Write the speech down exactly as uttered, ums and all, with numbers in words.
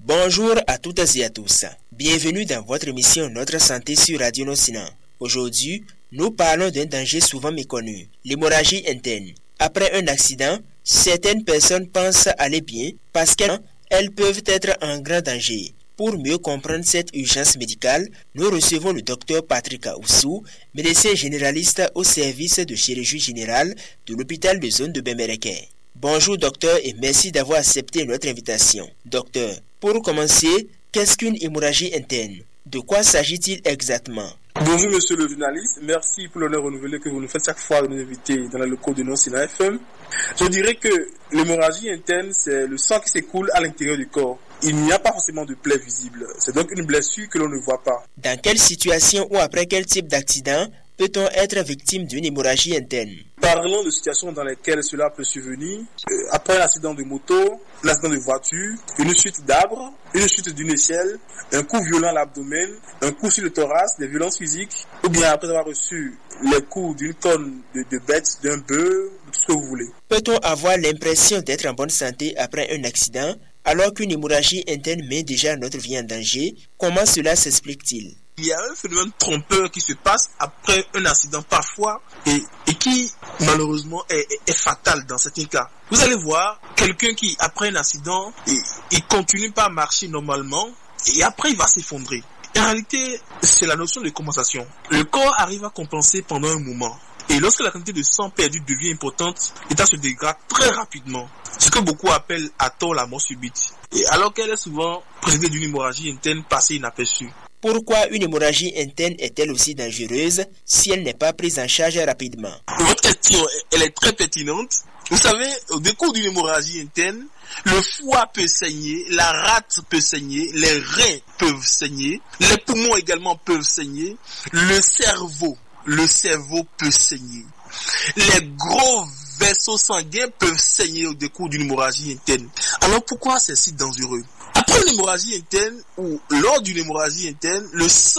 Bonjour à toutes et à tous. Bienvenue dans votre émission Notre Santé sur Radio Nocina. Aujourd'hui, nous parlons d'un danger souvent méconnu, l'hémorragie interne. Après un accident, certaines personnes pensent aller bien parce qu'elles peuvent être en grand danger. Pour mieux comprendre cette urgence médicale, nous recevons le docteur Patrick Oussou, médecin généraliste au service de chirurgie générale de l'hôpital de zone de Bembereke. Bonjour docteur et merci d'avoir accepté notre invitation. Docteur, pour commencer, qu'est-ce qu'une hémorragie interne? De quoi s'agit-il exactement? Bonjour monsieur le journaliste, merci pour l'honneur renouvelé que vous nous faites chaque fois de nous inviter dans le locaux de Nocina F M. Je dirais que l'hémorragie interne, c'est le sang qui s'écoule à l'intérieur du corps. Il n'y a pas forcément de plaie visible, c'est donc une blessure que l'on ne voit pas. Dans quelle situation ou après quel type d'accident peut-on être victime d'une hémorragie interne? Parlons de situations dans lesquelles cela peut survenir. Euh, après un accident de moto, un accident de voiture, une chute d'arbre, une chute d'une échelle, un coup violent à l'abdomen, un coup sur le thorax, des violences physiques, ou bien après avoir reçu les coups d'une conne de, de bête, d'un bœuf, tout ce que vous voulez. Peut-on avoir l'impression d'être en bonne santé après un accident alors qu'une hémorragie interne met déjà notre vie en danger? Comment cela s'explique-t-il? Il y a un phénomène trompeur qui se passe après un accident parfois et, et qui malheureusement est, est, est fatal dans certains cas. Vous allez voir quelqu'un qui après un accident, il, il continue pas à marcher normalement et après il va s'effondrer. En réalité, c'est la notion de compensation. Le corps arrive à compenser pendant un moment. Et lorsque la quantité de sang perdu devient importante, l'état se dégrade très rapidement. Ce que beaucoup appellent à tort la mort subite. Et alors qu'elle est souvent précédée d'une hémorragie interne passée inaperçue. Pourquoi une hémorragie interne est-elle aussi dangereuse si elle n'est pas prise en charge rapidement? Votre question, elle est très pertinente. Vous savez, au décours d'une hémorragie interne, le foie peut saigner, la rate peut saigner, les reins peuvent saigner, les poumons également peuvent saigner, le cerveau, le cerveau peut saigner. Les gros vaisseaux sanguins peuvent saigner au décours d'une hémorragie interne. Alors pourquoi c'est si dangereux? Après une hémorragie interne ou lors d'une hémorragie interne, le sang